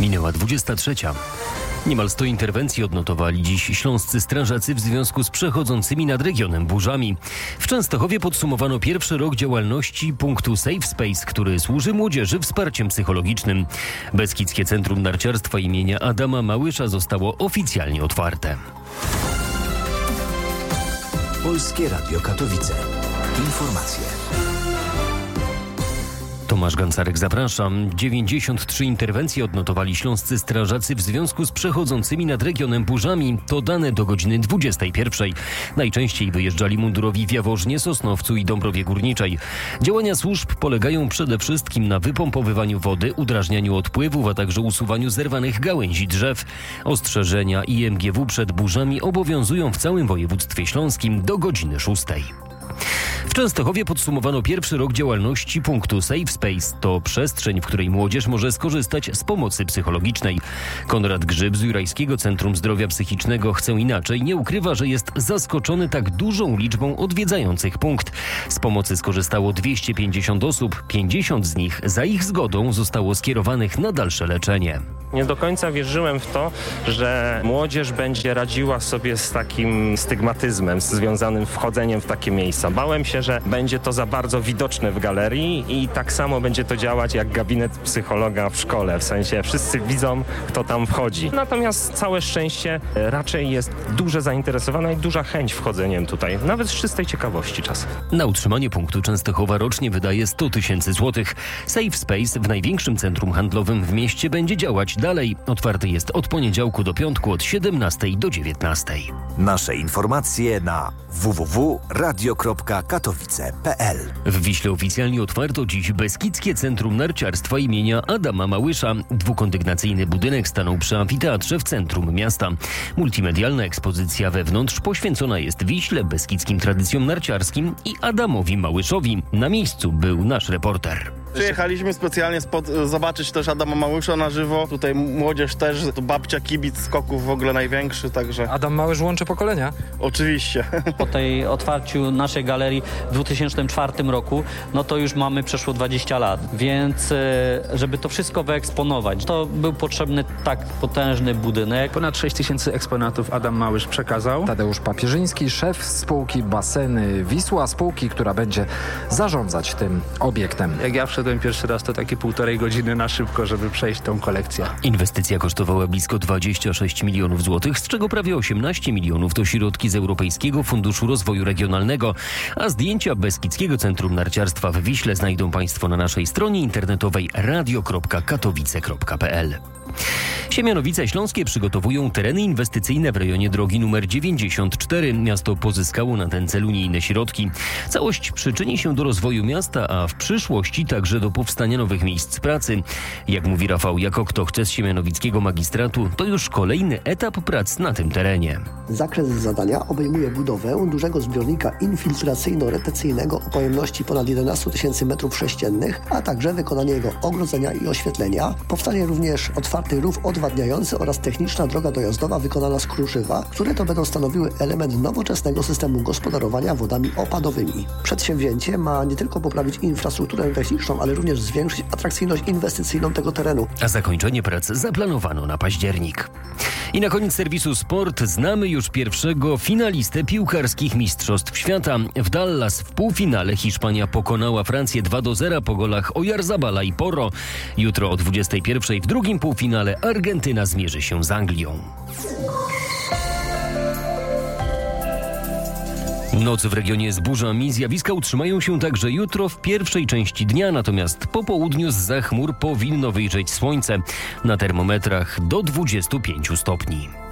Minęła 23. Niemal 100 interwencji odnotowali dziś śląscy strażacy w związku z przechodzącymi nad regionem burzami. W Częstochowie podsumowano pierwszy rok działalności punktu Safe Space, który służy młodzieży wsparciem psychologicznym. Beskidzkie Centrum Narciarstwa imienia Adama Małysza zostało oficjalnie otwarte. Polskie Radio Katowice. Informacje. Tomasz Gancarek, zapraszam. 93 interwencje odnotowali śląscy strażacy w związku z przechodzącymi nad regionem burzami. To dane do godziny 21. Najczęściej wyjeżdżali mundurowi w Jaworznie, Sosnowcu i Dąbrowie Górniczej. Działania służb polegają przede wszystkim na wypompowywaniu wody, udrażnianiu odpływów, a także usuwaniu zerwanych gałęzi drzew. Ostrzeżenia IMGW przed burzami obowiązują w całym województwie śląskim do godziny 6. W Częstochowie podsumowano pierwszy rok działalności punktu Safe Space. To przestrzeń, w której młodzież może skorzystać z pomocy psychologicznej. Konrad Grzyb z Jurajskiego Centrum Zdrowia Psychicznego Chcę Inaczej nie ukrywa, że jest zaskoczony tak dużą liczbą odwiedzających punkt. Z pomocy skorzystało 250 osób, 50 z nich za ich zgodą zostało skierowanych na dalsze leczenie. Nie do końca wierzyłem w to, że młodzież będzie radziła sobie z takim stygmatyzmem związanym z wchodzeniem w takie miejsca. Bałem się, że będzie to za bardzo widoczne w galerii i tak samo będzie to działać jak gabinet psychologa w szkole. W sensie wszyscy widzą, kto tam wchodzi. Natomiast całe szczęście raczej jest duże zainteresowanie i duża chęć wchodzeniem tutaj. Nawet z czystej ciekawości czasem. Na utrzymanie punktu Częstochowa rocznie wydaje 100 000 złotych. Safe Space w największym centrum handlowym w mieście będzie działać dalej. Otwarty jest od poniedziałku do piątku od 17 do 19. Nasze informacje na www.radio.katowice.pl. W Wiśle oficjalnie otwarto dziś Beskidzkie Centrum Narciarstwa imienia Adama Małysza. Dwukondygnacyjny budynek stanął przy amfiteatrze w centrum miasta. Multimedialna ekspozycja wewnątrz poświęcona jest Wiśle, beskidzkim tradycjom narciarskim i Adamowi Małyszowi. Na miejscu był nasz reporter. Przyjechaliśmy specjalnie zobaczyć też Adama Małysza na żywo. Tutaj młodzież też, tu babcia, kibic skoków w ogóle największy, także... Adam Małysz łączy pokolenia? Oczywiście. Po tej otwarciu naszej galerii w 2004 roku, no to już mamy przeszło 20 lat, więc żeby to wszystko wyeksponować, to był potrzebny tak potężny budynek. Ponad 6 000 eksponatów Adam Małysz przekazał. Tadeusz Papierzyński, szef spółki Baseny Wisła, spółki, która będzie zarządzać tym obiektem. Jak ja wszedłem pierwszy raz, to takie 1,5 godziny na szybko, żeby przejść tą kolekcję. Inwestycja kosztowała blisko 26 milionów złotych, z czego prawie 18 milionów to środki z Europejskiego Funduszu Rozwoju Regionalnego, a zdjęcia Beskidzkiego Centrum Narciarstwa w Wiśle znajdą Państwo na naszej stronie internetowej radio.katowice.pl. Siemianowice Śląskie przygotowują tereny inwestycyjne w rejonie drogi nr 94. Miasto pozyskało na ten cel unijne środki. Całość przyczyni się do rozwoju miasta, a w przyszłości także do powstania nowych miejsc pracy. Jak mówi Rafał Jako, kto chce z siemianowickiego magistratu, to już kolejny etap prac na tym terenie. Zakres zadania obejmuje budowę dużego zbiornika infiltracyjno-retencyjnego o pojemności ponad 11 000 m3, a także wykonanie jego ogrodzenia i oświetlenia. Powstanie również otwarty rów odwadniający oraz techniczna droga dojazdowa wykonana z kruszywa, które to będą stanowiły element nowoczesnego systemu gospodarowania wodami opadowymi. Przedsięwzięcie ma nie tylko poprawić infrastrukturę techniczną, ale również zwiększyć atrakcyjność inwestycyjną tego terenu. A zakończenie prac zaplanowano na październik. I na koniec serwisu Sport znamy już pierwszego finalistę piłkarskich Mistrzostw Świata. W Dallas w półfinale Hiszpania pokonała Francję 2-0 po golach Oyarzabala i Porro. Jutro o 21:00 w drugim półfinale Argentyna zmierzy się z Anglią. Noc w regionie z burzami, zjawiska utrzymają się także jutro w pierwszej części dnia, natomiast po południu zza chmur powinno wyjrzeć słońce. Na termometrach do 25 stopni.